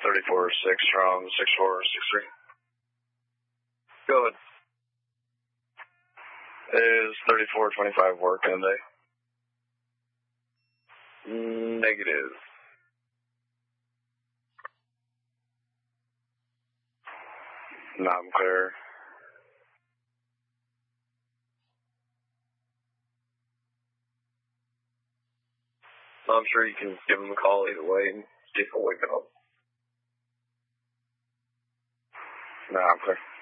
34-6 from 6463. Go ahead. Is 3425 working today? Negative. Not clear. I'm sure you can give him a call either way and see if he'll wake up. Not clear.